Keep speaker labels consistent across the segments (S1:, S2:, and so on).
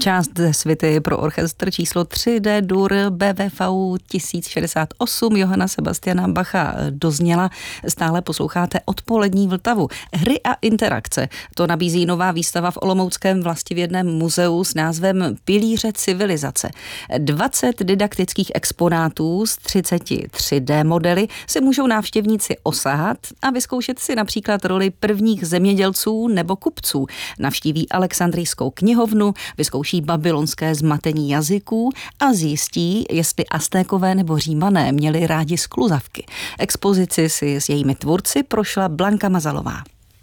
S1: Část ze svity pro orchestr číslo 3 D-dur BWV 1068 Johanna Sebastiana Bacha dozněla. Stále posloucháte Odpolední Vltavu. Hry a interakce. To nabízí nová výstava v Olomouckém vlastivědném muzeu s názvem Pilíře civilizace. 20 didaktických exponátů z 30 3D modely si můžou návštěvníci osahat a vyzkoušet si například roli prvních zemědělců nebo kupců. Navštíví Alexandrijskou knihovnu, vyzkouší babylonské zmatení jazyků a zjistí, jestli Aztékové nebo Římané měli rádi skluzavky. Expozici si s jejími tvůrci prošla Blanka Mazalová.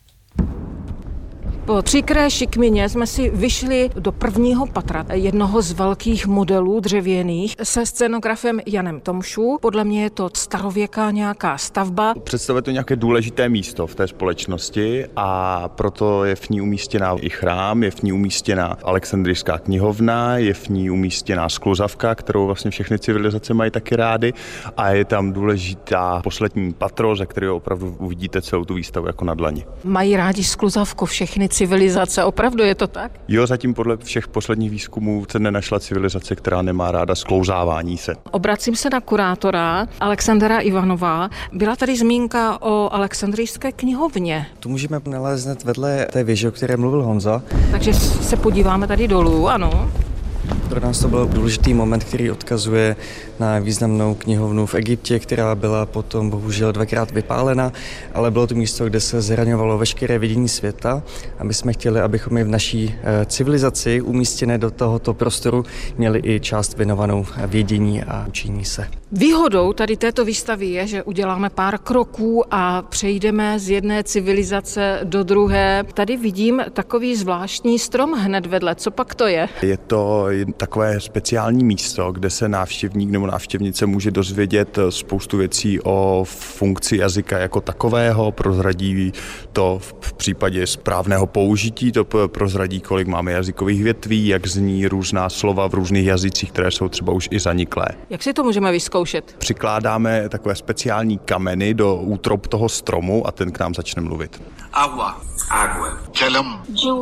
S2: Po Tříkré šikmině jsme si vyšli do prvního patra jednoho z velkých modelů dřevěných se scenografem Janem Tomšů. Podle mě je to starověká nějaká stavba.
S3: Představuje to nějaké důležité místo v té společnosti a proto je v ní umístěná i chrám, je v ní umístěná Alexandrijská knihovna, je v ní umístěná skluzavka, kterou vlastně všechny civilizace mají taky rády, a je tam důležitá poslední patro, ze kterého opravdu uvidíte celou tu výstavu jako na dlani.
S2: Mají rádi skluzavku všechny civilizace, opravdu je to tak?
S3: Jo, zatím podle všech posledních výzkumů se nenašla civilizace, která nemá ráda sklouzávání se.
S2: Obracím se na kurátora Alexandra Ivanova. Byla tady zmínka o Alexandrijské knihovně.
S4: Tu můžeme nalézt hned vedle té věže, o které mluvil Honza.
S2: Takže se podíváme tady dolů, ano.
S4: Pro nás to byl důležitý moment, který odkazuje na významnou knihovnu v Egyptě, která byla potom bohužel 2krát vypálena, ale bylo to místo, kde se zraňovalo veškeré vidění světa a my jsme chtěli, abychom i v naší civilizaci umístěné do tohoto prostoru měli i část věnovanou vědění a učení se.
S2: Výhodou tady této výstavy je, že uděláme pár kroků a přejdeme z jedné civilizace do druhé. Tady vidím takový zvláštní strom hned vedle. Co pak to je?
S3: Je to takové speciální místo, kde se návštěvník nebo návštěvnice může dozvědět spoustu věcí o funkci jazyka jako takového, prozradí to v případě správného použití, to prozradí, kolik máme jazykových větví, jak zní různá slova v různých jazycích, které jsou třeba už i zaniklé.
S2: Jak si to můžeme vyzkoušet?
S3: Přikládáme takové speciální kameny do útrop toho stromu a ten k nám začne mluvit.
S5: Agua. Kalam.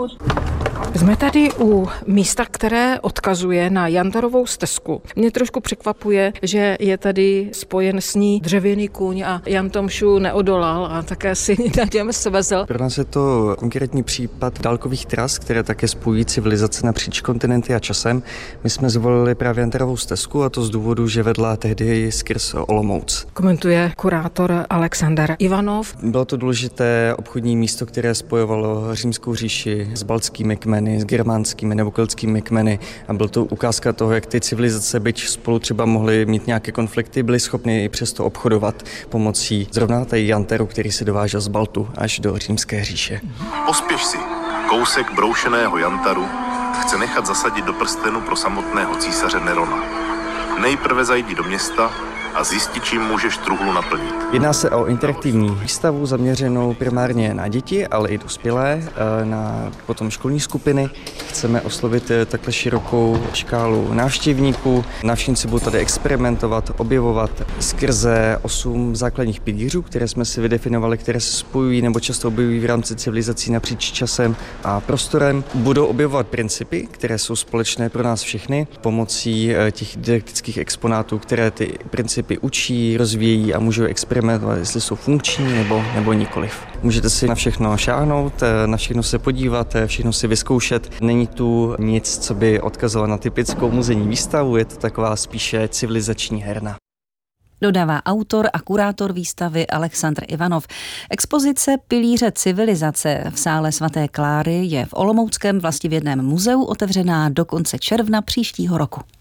S2: Jsme tady u místa, které odkazuje na Jantarovou stezku. Mě trošku překvapuje, že je tady spojen s ní dřevěný kůň a Jan Tomšů neodolal a také si na něm svezl.
S4: Pro nás je to konkrétní případ dálkových tras, které také spojují civilizace napříč kontinenty a časem. My jsme zvolili právě Jantarovou stezku, a to z důvodu, že vedla tehdy skrz Olomouc.
S2: Komentuje kurátor Alexander Ivanov.
S4: Bylo to důležité obchodní místo, které spojovalo Římskou říši s baltskými kmeny, s germánskými nebo keltskými kmeny, a byl to ukázka toho, jak ty civilizace, byť spolu třeba mohly mít nějaké konflikty, byly schopny i přesto obchodovat pomocí zrovna tady jantaru, který se dovážel z Baltu až do Římské říše.
S5: Pospěš si. Kousek broušeného jantaru chce nechat zasadit do prstenu pro samotného císaře Nerona. Nejprve zajdi do města a zjistit, čím můžeš truhlu naplnit.
S4: Jedná se o interaktivní výstavu zaměřenou primárně na děti, ale i dospělé, na potom školní skupiny. Chceme oslovit takhle širokou škálu návštěvníků. Návštěvníci budou tady experimentovat, objevovat skrze 8 základních pilířů, které jsme si vydefinovali, které se spojují nebo často objevují v rámci civilizací napříč časem a prostorem. Budou objevovat principy, které jsou společné pro nás všechny, pomocí těch didaktických exponátů, které ty principy učí, rozvíjí a můžou experimentovat, jestli jsou funkční nebo nikoliv. Můžete si na všechno šáhnout, na všechno se podívat, všechno si vyzkoušet. Není tu nic, co by odkazovalo na typickou muzejní výstavu, je to taková spíše civilizační herna.
S1: Dodává autor a kurátor výstavy Alexandr Ivanov. Expozice Pilíře civilizace v sále svaté Kláry je v Olomouckém vlastivědném muzeu otevřená do konce června příštího roku.